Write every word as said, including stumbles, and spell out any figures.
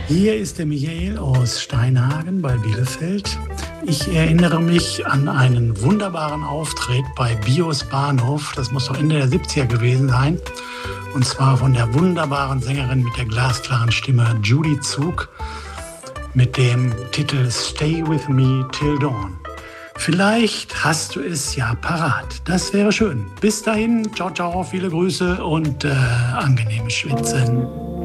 Hier ist der Michael aus Steinhagen bei Bielefeld. Ich erinnere mich an einen wunderbaren Auftritt bei Bios Bahnhof. Das muss doch Ende der siebziger gewesen sein. Und zwar von der wunderbaren Sängerin mit der glasklaren Stimme Judy Zug mit dem Titel Stay With Me Till Dawn. Vielleicht hast du es ja parat. Das wäre schön. Bis dahin, ciao, ciao, viele Grüße und äh, angenehmes Schwitzen.